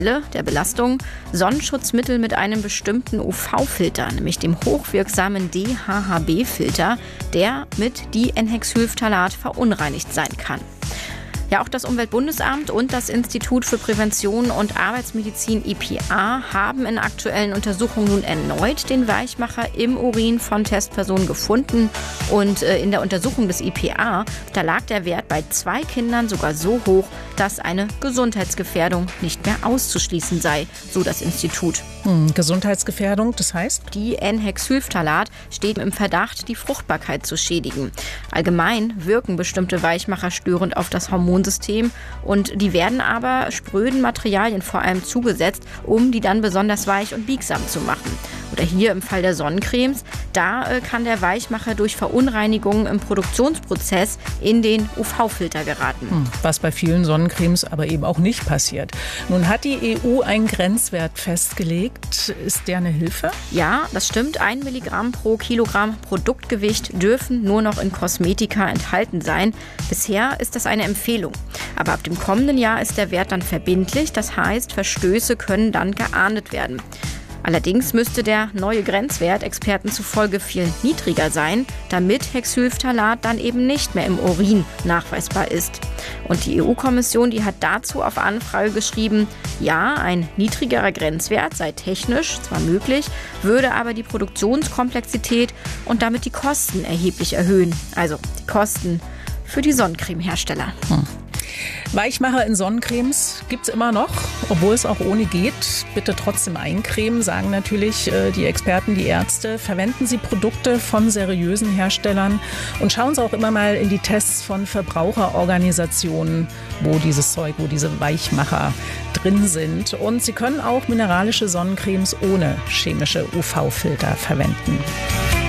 der Belastung Sonnenschutzmittel mit einem bestimmten UV-Filter, nämlich dem hochwirksamen DHHB-Filter, der mit Dienhexylphthalat verunreinigt sein kann. Ja, auch das Umweltbundesamt und das Institut für Prävention und Arbeitsmedizin IPA haben in aktuellen Untersuchungen nun erneut den Weichmacher im Urin von Testpersonen gefunden. Und in der Untersuchung des IPA, da lag der Wert bei 2 Kindern sogar so hoch, dass eine Gesundheitsgefährdung nicht mehr auszuschließen sei, so das Institut. Gesundheitsgefährdung, das heißt? Dienhexylphthalat steht im Verdacht, die Fruchtbarkeit zu schädigen. Allgemein wirken bestimmte Weichmacher störend auf das Hormonsystem und die werden aber spröden Materialien vor allem zugesetzt, um die dann besonders weich und biegsam zu machen. Oder hier im Fall der Sonnencremes, da kann der Weichmacher durch Verunreinigungen im Produktionsprozess in den UV-Filter geraten. Was bei vielen Sonnencremes aber eben auch nicht passiert. Nun hat die EU einen Grenzwert festgelegt. Ist der eine Hilfe? Ja, das stimmt. 1 Milligramm pro Kilogramm Produktgewicht dürfen nur noch in Kosmetika enthalten sein. Bisher ist das eine Empfehlung. Aber ab dem kommenden Jahr ist der Wert dann verbindlich. Das heißt, Verstöße können dann geahndet werden. Allerdings müsste der neue Grenzwert Experten zufolge viel niedriger sein, damit Hexylphthalat dann eben nicht mehr im Urin nachweisbar ist. Und die EU-Kommission, die hat dazu auf Anfrage geschrieben, ja, ein niedrigerer Grenzwert sei technisch zwar möglich, würde aber die Produktionskomplexität und damit die Kosten erheblich erhöhen. Also die Kosten für die Sonnencremehersteller. Weichmacher in Sonnencremes gibt es immer noch, obwohl es auch ohne geht. Bitte trotzdem eincremen, sagen natürlich die Experten, die Ärzte. Verwenden Sie Produkte von seriösen Herstellern und schauen Sie auch immer mal in die Tests von Verbraucherorganisationen, wo dieses Zeug, wo diese Weichmacher drin sind. Und Sie können auch mineralische Sonnencremes ohne chemische UV-Filter verwenden.